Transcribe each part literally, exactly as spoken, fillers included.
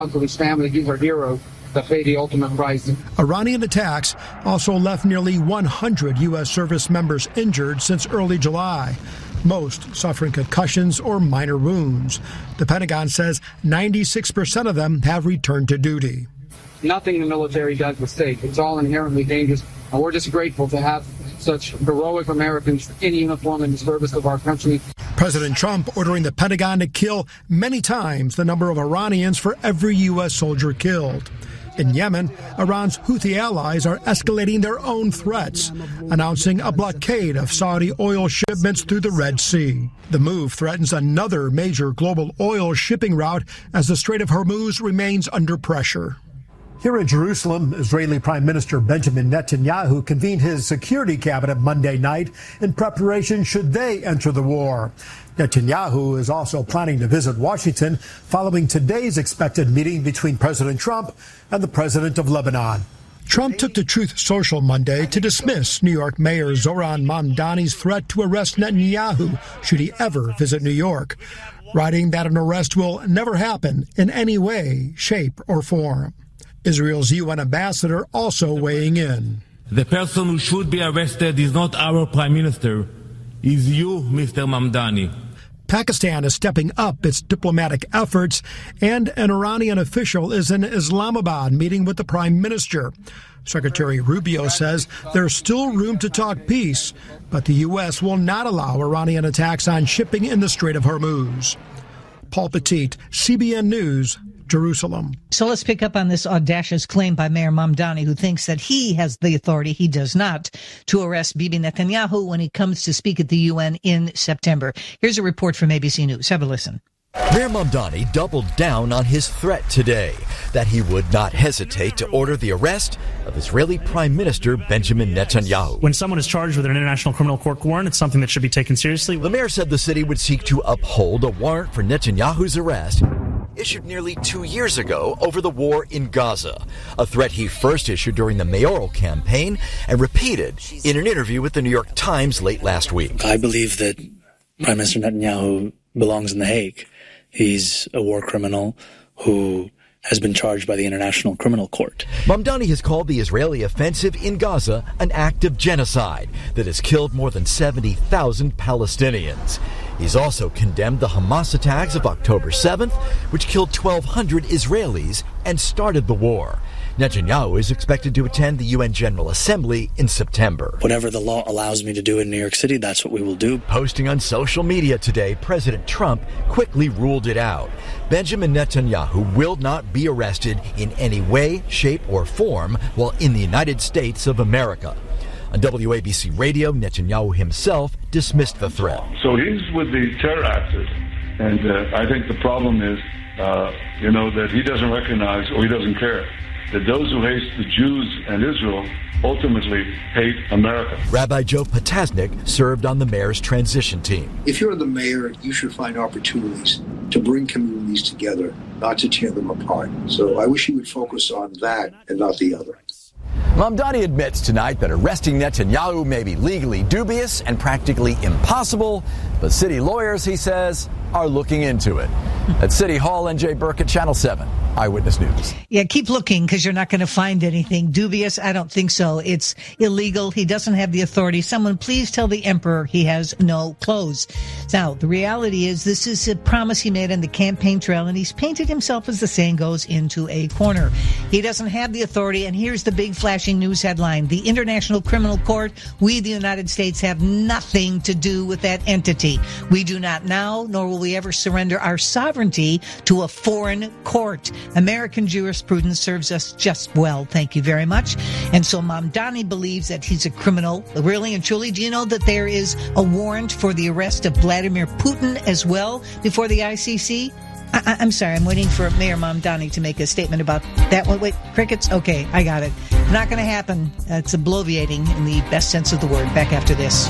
To his family, he's our hero that paid the ultimate price. Iranian attacks also left nearly one hundred U S service members injured since early July, most suffering concussions or minor wounds. The Pentagon says ninety-six percent of them have returned to duty. Nothing the military does is safe. It's all inherently dangerous, and we're just grateful to have such heroic Americans in uniform in the service of our country. President Trump ordering the Pentagon to kill many times the number of Iranians for every U S soldier killed. In Yemen, Iran's Houthi allies are escalating their own threats, announcing a blockade of Saudi oil shipments through the Red Sea. The move threatens another major global oil shipping route as the Strait of Hormuz remains under pressure. Here in Jerusalem, Israeli Prime Minister Benjamin Netanyahu convened his security cabinet Monday night in preparation should they enter the war. Netanyahu is also planning to visit Washington following today's expected meeting between President Trump and the president of Lebanon. Trump took to Truth Social Monday to dismiss New York Mayor Zohran Mamdani's threat to arrest Netanyahu should he ever visit New York, writing that an arrest will never happen in any way, shape, or form. Israel's U N ambassador also weighing in. The person who should be arrested is not our prime minister, is you, Mister Mamdani. Pakistan is stepping up its diplomatic efforts, and an Iranian official is in Islamabad meeting with the prime minister. Secretary Rubio says there's still room to talk peace, but the U S will not allow Iranian attacks on shipping in the Strait of Hormuz. Paul Petit, C B N News, Jerusalem. So let's pick up on this audacious claim by Mayor Mamdani, who thinks that he has the authority, he does not, to arrest Bibi Netanyahu when he comes to speak at the U N in September. Here's a report from A B C News. Have a listen. Mayor Mamdani doubled down on his threat today that he would not hesitate to order the arrest of Israeli Prime Minister Benjamin Netanyahu. When someone is charged with an international criminal court warrant, it's something that should be taken seriously. The mayor said the city would seek to uphold a warrant for Netanyahu's arrest issued nearly two years ago over the war in Gaza, a threat he first issued during the mayoral campaign and repeated in an interview with the New York Times late last week. I believe that Prime Minister Netanyahu belongs in The Hague. He's a war criminal who has been charged by the International Criminal Court. Mamdani has called the Israeli offensive in Gaza an act of genocide that has killed more than seventy thousand Palestinians. He's also condemned the Hamas attacks of October seventh, which killed twelve hundred Israelis and started the war. Netanyahu is expected to attend the U N General Assembly in September. Whatever the law allows me to do in New York City, that's what we will do. Posting on social media today, President Trump quickly ruled it out. Benjamin Netanyahu will not be arrested in any way, shape, or form while in the United States of America. On W A B C Radio, Netanyahu himself dismissed the threat. So he's with the terror actors, and uh, I think the problem is, uh, you know, that he doesn't recognize or he doesn't care that those who hate the Jews and Israel ultimately hate America. Rabbi Joe Potasnik served on the mayor's transition team. If you're the mayor, you should find opportunities to bring communities together, not to tear them apart. So I wish he would focus on that and not the other. Mamdani admits tonight that arresting Netanyahu may be legally dubious and practically impossible, but city lawyers, he says, are looking into it. At City Hall, N J Burkett, Channel seven, Eyewitness News. Yeah, keep looking because you're not going to find anything dubious. I don't think so. It's illegal. He doesn't have the authority. Someone please tell the emperor he has no clothes. Now, the reality is this is a promise he made on the campaign trail, and he's painted himself, as the saying goes, into a corner. He doesn't have the authority, and here's the big flashing news headline. The International Criminal Court, we, the United States, have nothing to do with that entity. We do not now, nor will we ever surrender our sovereignty to a foreign court. American jurisprudence serves us just well, thank you very much. And so Mamdani believes that he's a criminal. Really and truly, do you know that there is a warrant for the arrest of Vladimir Putin as well before the I C C? I- I'm sorry, I'm waiting for Mayor Mamdani to make a statement about that one. Wait, crickets? Okay, I got it. Not going to happen. Uh, it's bloviating in the best sense of the word. Back after this.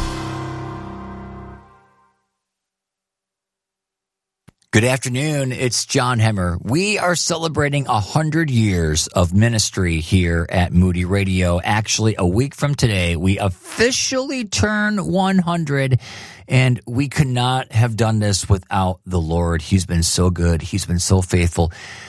Good afternoon. It's John Hemmer. We are celebrating a hundred years of ministry here at Moody Radio. Actually, a week from today, we officially turn one hundred, and we could not have done this without the Lord. He's been so good. He's been so faithful.